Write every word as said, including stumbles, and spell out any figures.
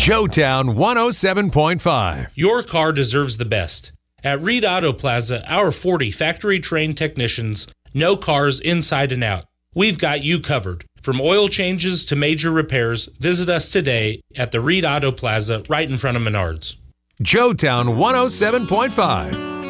Joetown one oh seven point five. Your car deserves the best. At Reed Auto Plaza, our forty factory-trained technicians know cars inside and out. We've got you covered. From oil changes to major repairs, visit us today at the Reed Auto Plaza right in front of Menards. Joetown one oh seven point five.